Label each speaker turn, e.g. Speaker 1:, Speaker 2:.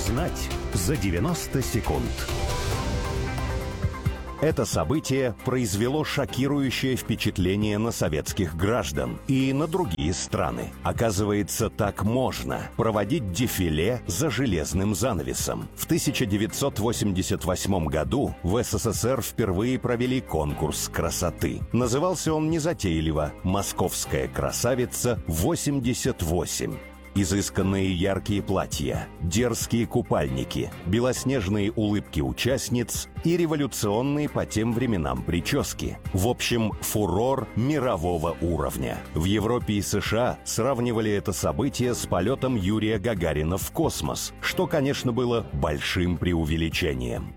Speaker 1: Узнать за 90 секунд. Это событие произвело шокирующее впечатление на советских граждан и на другие страны. Оказывается, так можно проводить дефиле за железным занавесом. В 1988 году в СССР впервые провели конкурс красоты. Назывался он незатейливо «Московская красавица-88». Изысканные яркие платья, дерзкие купальники, белоснежные улыбки участниц и революционные по тем временам прически. В общем, фурор мирового уровня. В Европе и США сравнивали это событие с полетом Юрия Гагарина в космос, что, конечно, было большим преувеличением.